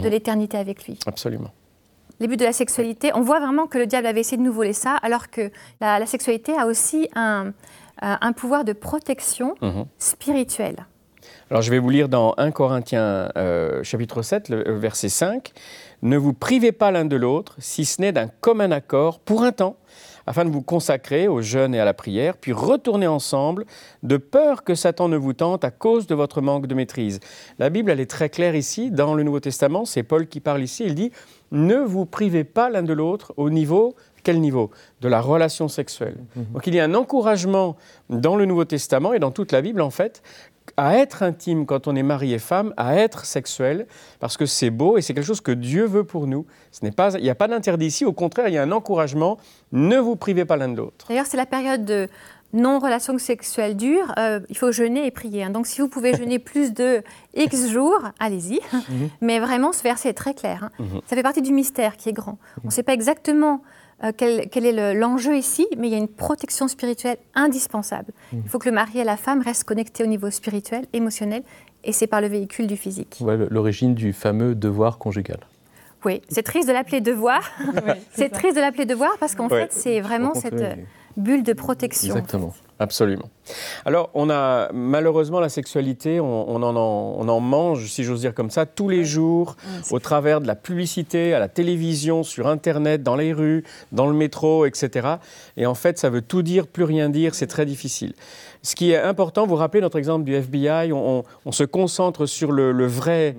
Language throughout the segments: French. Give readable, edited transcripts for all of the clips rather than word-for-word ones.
de l'éternité avec lui. Absolument. Les buts de la sexualité, on voit vraiment que le diable avait essayé de nous voler ça, alors que la sexualité a aussi un pouvoir de protection spirituelle. Alors je vais vous lire dans 1 Corinthiens chapitre 7, le verset 5. « Ne vous privez pas l'un de l'autre, si ce n'est d'un commun accord, pour un temps, afin de vous consacrer au jeûne et à la prière, puis retourner ensemble, de peur que Satan ne vous tente à cause de votre manque de maîtrise. » La Bible, elle est très claire ici, dans le Nouveau Testament, c'est Paul qui parle ici, il dit « Ne vous privez pas l'un de l'autre au niveau… » Quel niveau ? De la relation sexuelle. Donc il y a un encouragement dans le Nouveau Testament et dans toute la Bible, en fait, à être intime quand on est mari et femme, à être sexuel, parce que c'est beau et c'est quelque chose que Dieu veut pour nous. Il n'y a pas d'interdit ici, au contraire, il y a un encouragement, ne vous privez pas l'un de l'autre. D'ailleurs, c'est la période de non-relation sexuelle dure, il faut jeûner et prier. Donc si vous pouvez jeûner plus de X jours, allez-y. Mais vraiment, ce verset est très clair. Ça fait partie du mystère qui est grand. On ne sait pas exactement quel est l'enjeu ici, mais il y a une protection spirituelle indispensable. Il faut que le mari et la femme restent connectés au niveau spirituel, émotionnel, et c'est par le véhicule du physique. Ouais, l'origine du fameux devoir conjugal. Oui, c'est triste de l'appeler devoir. C'est triste de l'appeler devoir parce qu'en fait, c'est vraiment cette bulle de protection. Exactement. Absolument. Alors, on a malheureusement la sexualité, on en mange, si j'ose dire comme ça, tous les jours, au travers de la publicité, à la télévision, sur Internet, dans les rues, dans le métro, etc. Et en fait, ça veut tout dire, plus rien dire, c'est très difficile. Ce qui est important, vous vous rappelez notre exemple du FBI, on se concentre sur le vrai,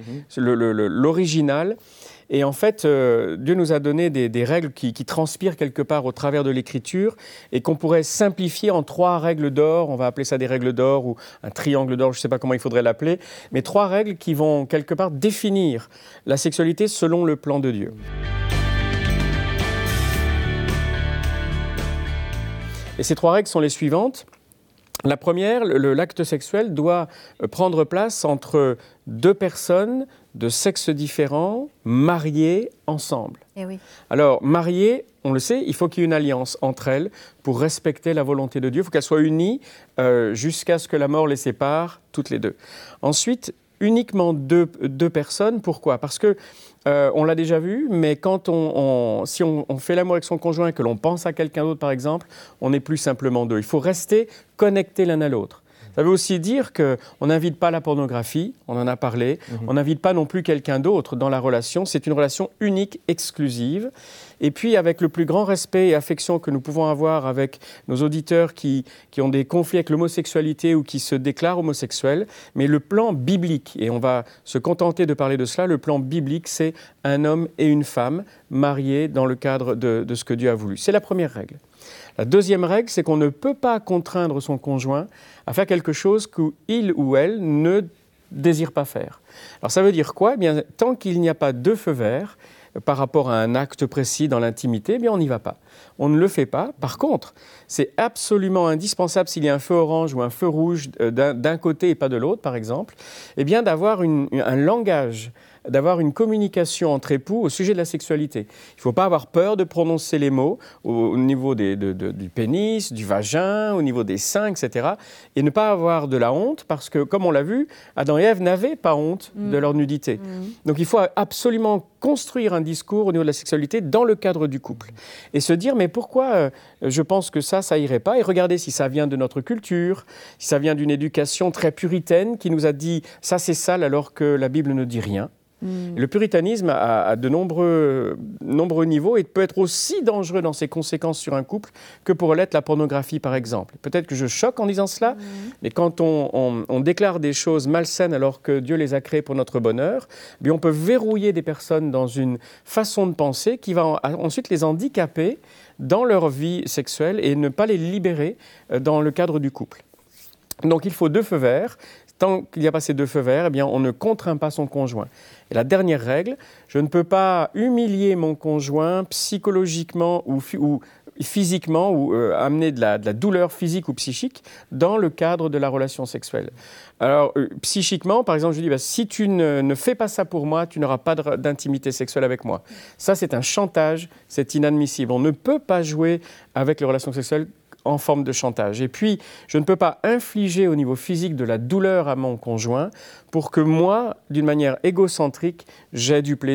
l'original. Et en fait, Dieu nous a donné des règles qui transpirent quelque part au travers de l'Écriture et qu'on pourrait simplifier en 3 règles d'or. On va appeler ça des règles d'or ou un triangle d'or, je ne sais pas comment il faudrait l'appeler. Mais 3 règles qui vont quelque part définir la sexualité selon le plan de Dieu. Et ces 3 règles sont les suivantes. La première, l'acte sexuel doit prendre place entre 2 personnes de sexes différents, mariées ensemble. Eh oui. Alors, mariées, on le sait, il faut qu'il y ait une alliance entre elles pour respecter la volonté de Dieu. Il faut qu'elles soient unies jusqu'à ce que la mort les sépare, toutes les 2. Ensuite, uniquement deux personnes. Pourquoi ? Parce que, on l'a déjà vu, mais quand si on fait l'amour avec son conjoint et que l'on pense à quelqu'un d'autre, par exemple, on n'est plus simplement 2. Il faut rester connectés l'un à l'autre. Ça veut aussi dire qu'on n'invite pas la pornographie, on en a parlé, on n'invite pas non plus quelqu'un d'autre dans la relation, c'est une relation unique, exclusive. Et puis avec le plus grand respect et affection que nous pouvons avoir avec nos auditeurs qui ont des conflits avec l'homosexualité ou qui se déclarent homosexuels, mais le plan biblique, et on va se contenter de parler de cela, le plan biblique, c'est un homme et une femme mariés dans le cadre de ce que Dieu a voulu. C'est la première règle. La deuxième règle, c'est qu'on ne peut pas contraindre son conjoint à faire quelque chose qu'il ou elle ne désire pas faire. Alors ça veut dire quoi ? Eh bien, tant qu'il n'y a pas de feu vert par rapport à un acte précis dans l'intimité, eh bien, on n'y va pas. On ne le fait pas. Par contre, c'est absolument indispensable s'il y a un feu orange ou un feu rouge d'un côté et pas de l'autre, par exemple, eh bien, d'avoir un langage, d'avoir une communication entre époux au sujet de la sexualité. Il ne faut pas avoir peur de prononcer les mots au niveau du pénis, du vagin, au niveau des seins, etc. Et ne pas avoir de la honte parce que, comme on l'a vu, Adam et Ève n'avaient pas honte de leur nudité. Donc il faut absolument construire un discours au niveau de la sexualité dans le cadre du couple. Et se dire, mais pourquoi je pense que ça irait pas ? Et regarder si ça vient de notre culture, si ça vient d'une éducation très puritaine qui nous a dit « ça c'est sale » alors que la Bible ne dit rien. Le puritanisme a de nombreux niveaux et peut être aussi dangereux dans ses conséquences sur un couple que pour l'être la pornographie, par exemple. Peut-être que je choque en disant cela, mais quand on déclare des choses malsaines alors que Dieu les a créées pour notre bonheur, bien on peut verrouiller des personnes dans une façon de penser qui va ensuite les handicaper dans leur vie sexuelle et ne pas les libérer dans le cadre du couple. Donc il faut 2 feux verts. Tant qu'il n'y a pas ces 2 feux verts, eh bien, on ne contraint pas son conjoint. Et la dernière règle, je ne peux pas humilier mon conjoint psychologiquement ou physiquement ou amener de la douleur physique ou psychique dans le cadre de la relation sexuelle. Alors, psychiquement, par exemple, je dis, si tu ne fais pas ça pour moi, tu n'auras pas d'intimité sexuelle avec moi. Ça, c'est un chantage, c'est inadmissible. On ne peut pas jouer avec les relations sexuelles en forme de chantage. Et puis, je ne peux pas infliger au niveau physique de la douleur à mon conjoint pour que moi, d'une manière égocentrique, j'ai du plaisir.